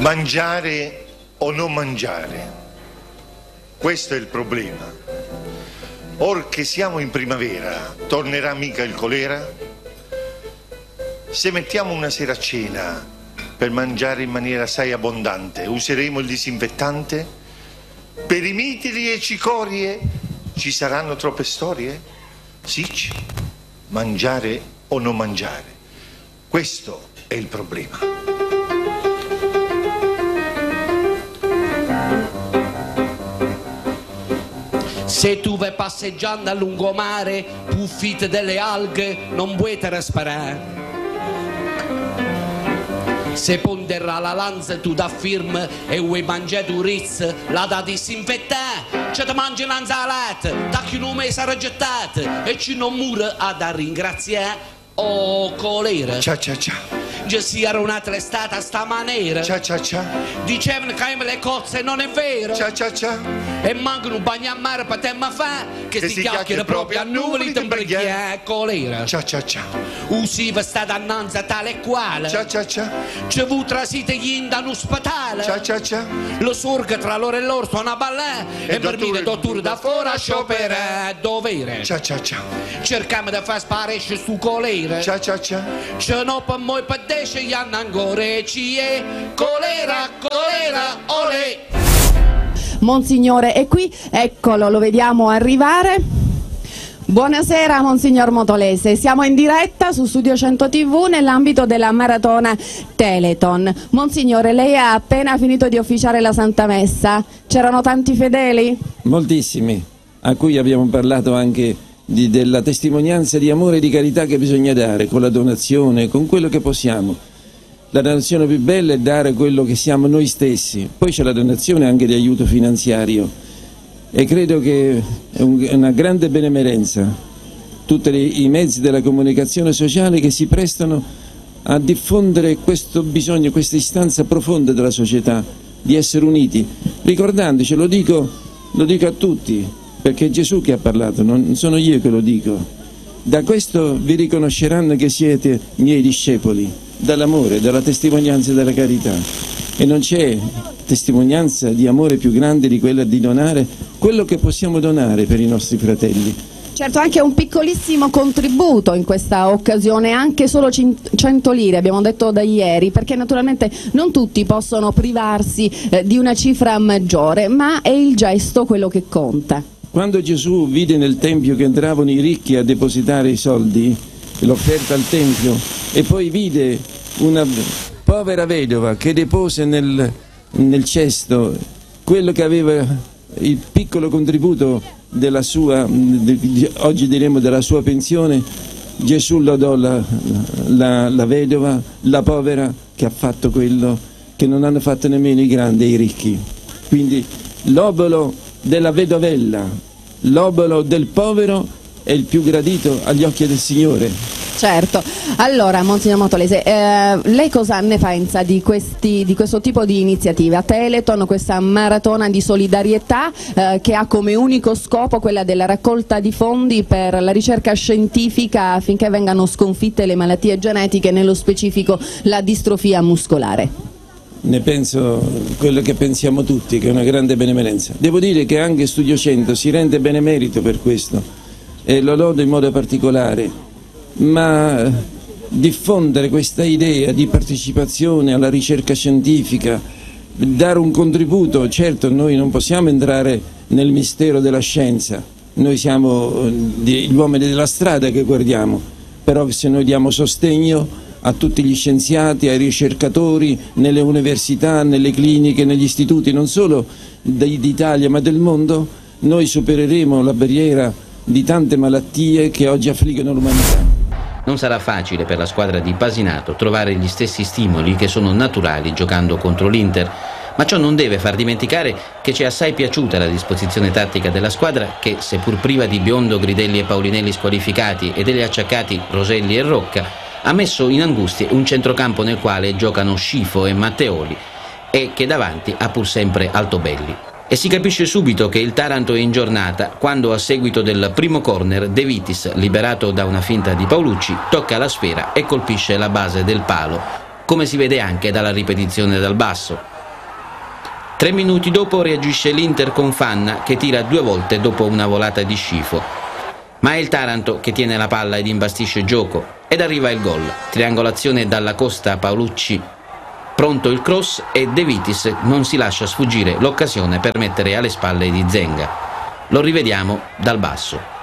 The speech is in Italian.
Mangiare o non mangiare? Questo è il problema. Or che siamo in primavera, tornerà mica il colera? Se mettiamo una sera a cena per mangiare in maniera assai abbondante, useremo il disinfettante? Per i mitili e cicorie ci saranno troppe storie? Sì, mangiare o non mangiare? Questo è il problema. Se tu vai passeggiando a lungomare, puffite delle alghe, non puoi te respirare. Se ponderà la lanza tu da firma e vuoi mangiare tu rizz, la da disinfettare, ci ti mangi l'anzalata, da chi non mi sarà gettata, e ci non muore a da ringraziare, oh colera. Ciao ciao ciao. Già si era un'altra estate a sta maniera. Ciao ciao ciao. Dicevano che le cozze non è vero. Ciao ciao ciao. E mancano un bagno a mare per tempo fa, che si chiacchiera proprio a nuvoli di briglia colera. Ciao ciao ciao. Usiva sta dannanza tale e quale. Ciao ciao ciao. C'è vu trasite gli in da un ospedale. Ciao ciao ciao. Lo sorga tra loro e loro suona a ballare. E per me dottore da fuori a sciopera dovere. Ciao ciao ciao. Cerchiamo di far sparisce stu colera. Ciao ciao ciao. Ce no per moi per desce gli hanno ancora ci è colera, colera, olè. Monsignore è qui, eccolo, lo vediamo arrivare. Buonasera Monsignor Motolese, siamo in diretta su Studio 100 TV nell'ambito della maratona Telethon. Monsignore, lei ha appena finito di officiare la Santa Messa, c'erano tanti fedeli? Moltissimi, a cui abbiamo parlato anche della testimonianza di amore e di carità che bisogna dare con la donazione, con quello che possiamo. La donazione più bella è dare quello che siamo noi stessi, poi c'è la donazione anche di aiuto finanziario e credo che è una grande benemerenza tutti i mezzi della comunicazione sociale che si prestano a diffondere questo bisogno, questa istanza profonda della società di essere uniti, ricordandoci, lo dico a tutti, perché è Gesù che ha parlato, non sono io che lo dico. Da questo vi riconosceranno che siete miei discepoli, dall'amore, dalla testimonianza e dalla carità. E non c'è testimonianza di amore più grande di quella di donare quello che possiamo donare per i nostri fratelli. Certo, anche un piccolissimo contributo in questa occasione, anche solo 100 lire, abbiamo detto da ieri, perché naturalmente non tutti possono privarsi di una cifra maggiore, ma è il gesto quello che conta. Quando Gesù vide nel Tempio che entravano i ricchi a depositare i soldi, l'offerta al Tempio, e poi vide una povera vedova che depose nel cesto quello che aveva il piccolo contributo della sua, oggi diremo della sua pensione, Gesù lodò la vedova, la povera che ha fatto quello che non hanno fatto nemmeno i grandi e i ricchi. Quindi l'obolo della vedovella, l'obolo del povero è il più gradito agli occhi del Signore. Certo, allora Monsignor Motolese, lei cosa ne pensa di questo tipo di iniziativa? Telethon, questa maratona di solidarietà che ha come unico scopo quella della raccolta di fondi per la ricerca scientifica affinché vengano sconfitte le malattie genetiche, nello specifico la distrofia muscolare. Ne penso quello che pensiamo tutti, che è una grande benemerenza. Devo dire che anche Studio 100 si rende benemerito per questo e lo lodo in modo particolare, ma diffondere questa idea di partecipazione alla ricerca scientifica, dare un contributo, certo noi non possiamo entrare nel mistero della scienza, noi siamo gli uomini della strada che guardiamo, però se noi diamo sostegno a tutti gli scienziati, ai ricercatori, nelle università, nelle cliniche, negli istituti, non solo d'Italia ma del mondo, noi supereremo la barriera di tante malattie che oggi affliggono l'umanità. Non sarà facile per la squadra di Basinato trovare gli stessi stimoli che sono naturali giocando contro l'Inter, ma ciò non deve far dimenticare che ci è assai piaciuta la disposizione tattica della squadra che, seppur priva di Biondo, Gridelli e Paulinelli squalificati e degli acciaccati Roselli e Rocca, ha messo in angustie un centrocampo nel quale giocano Scifo e Matteoli e che davanti ha pur sempre Altobelli. E si capisce subito che il Taranto è in giornata quando, a seguito del primo corner, De Vitis, liberato da una finta di Paolucci, tocca la sfera e colpisce la base del palo, come si vede anche dalla ripetizione dal basso. 3 minuti dopo reagisce l'Inter con Fanna che tira 2 volte dopo una volata di Scifo. Ma è il Taranto che tiene la palla ed imbastisce il gioco ed arriva il gol. Triangolazione dalla Costa a Paolucci, pronto il cross e De Vitis non si lascia sfuggire l'occasione per mettere alle spalle di Zenga. Lo rivediamo dal basso.